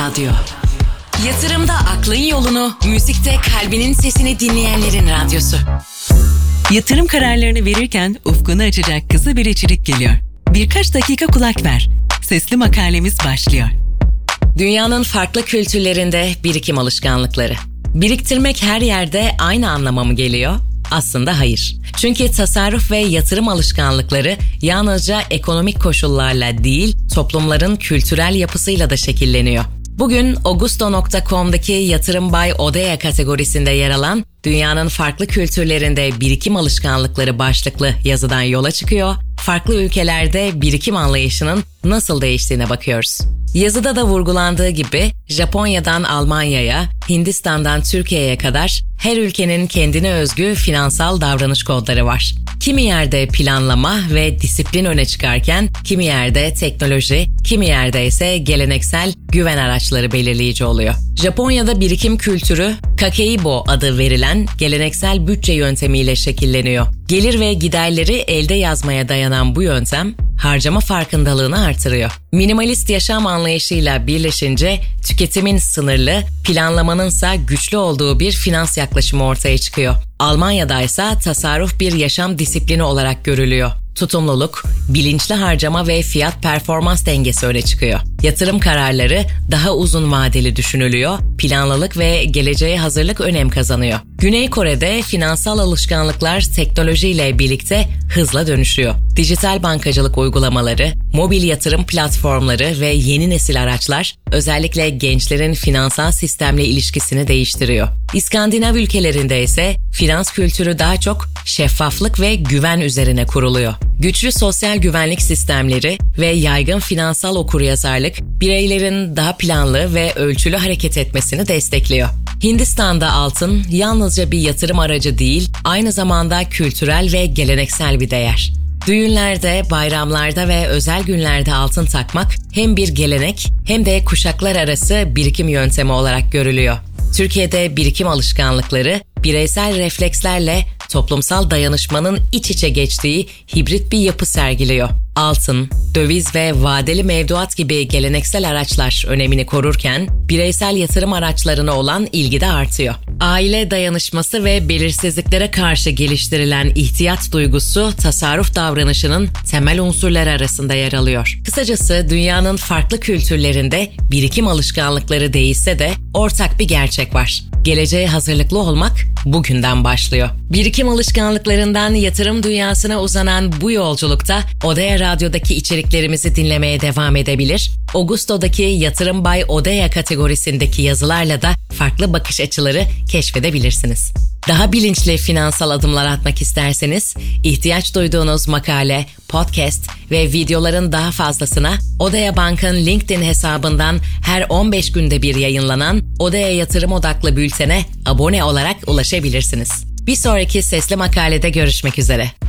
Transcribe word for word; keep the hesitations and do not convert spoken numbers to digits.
Radyo. Yatırımda aklın yolunu, müzikte kalbinin sesini dinleyenlerin radyosu. Yatırım kararlarını verirken ufkunu açacak kısa bir içerik geliyor. Birkaç dakika kulak ver. Sesli makalemiz başlıyor. Dünyanın farklı kültürlerinde birikim alışkanlıkları. Biriktirmek her yerde aynı anlama mı geliyor? Aslında hayır. Çünkü tasarruf ve yatırım alışkanlıkları yalnızca ekonomik koşullarla değil, toplumların kültürel yapısıyla da şekilleniyor. Bugün Ogusto nokta com'daki Yatırım Bay Odea kategorisinde yer alan dünyanın farklı kültürlerinde birikim alışkanlıkları başlıklı yazıdan yola çıkıyor, farklı ülkelerde birikim anlayışının nasıl değiştiğine bakıyoruz. Yazıda da vurgulandığı gibi Japonya'dan Almanya'ya, Hindistan'dan Türkiye'ye kadar her ülkenin kendine özgü finansal davranış kodları var. Kimi yerde planlama ve disiplin öne çıkarken, kimi yerde teknoloji, kimi yerde ise geleneksel güven araçları belirleyici oluyor. Japonya'da birikim kültürü, Kakeibo adı verilen geleneksel bütçe yöntemiyle şekilleniyor. Gelir ve giderleri elde yazmaya dayanan bu yöntem, harcama farkındalığını artırıyor. Minimalist yaşam anlayışıyla birleşince tüketimin sınırlı, planlamanınsa güçlü olduğu bir finans yaklaşımı ortaya çıkıyor. Almanya'da ise tasarruf bir yaşam disiplini olarak görülüyor. Tutumluluk, bilinçli harcama ve fiyat performans dengesi öne çıkıyor. Yatırım kararları daha uzun vadeli düşünülüyor, planlılık ve geleceğe hazırlık önem kazanıyor. Güney Kore'de finansal alışkanlıklar teknolojiyle birlikte hızla dönüşüyor. Dijital bankacılık uygulamaları, mobil yatırım platformları ve yeni nesil araçlar özellikle gençlerin finansal sistemle ilişkisini değiştiriyor. İskandinav ülkelerinde ise finans kültürü daha çok şeffaflık ve güven üzerine kuruluyor. Güçlü sosyal güvenlik sistemleri ve yaygın finansal okuryazarlık bireylerin daha planlı ve ölçülü hareket etmesini destekliyor. Hindistan'da altın yalnızca bir yatırım aracı değil, aynı zamanda kültürel ve geleneksel bir değer. Düğünlerde, bayramlarda ve özel günlerde altın takmak hem bir gelenek hem de kuşaklar arası birikim yöntemi olarak görülüyor. Türkiye'de birikim alışkanlıkları bireysel reflekslerle toplumsal dayanışmanın iç içe geçtiği hibrit bir yapı sergiliyor. Altın, döviz ve vadeli mevduat gibi geleneksel araçlar önemini korurken bireysel yatırım araçlarına olan ilgi de artıyor. Aile dayanışması ve belirsizliklere karşı geliştirilen ihtiyat duygusu tasarruf davranışının temel unsurları arasında yer alıyor. Kısacası dünyanın farklı kültürlerinde birikim alışkanlıkları değişse de ortak bir gerçek var. Geleceğe hazırlıklı olmak bugünden başlıyor. Birikim alışkanlıklarından yatırım dünyasına uzanan bu yolculukta Odea Radyo'daki içeriklerimizi dinlemeye devam edebilir. Ogusto'daki Yatırım Bay Odea kategorisindeki yazılarla da farklı bakış açıları keşfedebilirsiniz. Daha bilinçli finansal adımlar atmak isterseniz, ihtiyaç duyduğunuz makale, podcast ve videoların daha fazlasına Odea Bank'ın LinkedIn hesabından her on beş günde bir yayınlanan Odea Yatırım Odaklı Bülten'e abone olarak ulaşabilirsiniz. Bir sonraki sesli makalede görüşmek üzere.